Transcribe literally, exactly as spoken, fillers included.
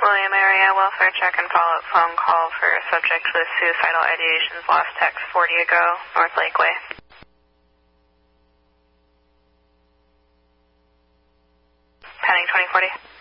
William area, welfare check and follow-up phone call for a subject with suicidal ideations, lost text forty ago, North Lakeway. Pending twenty forty.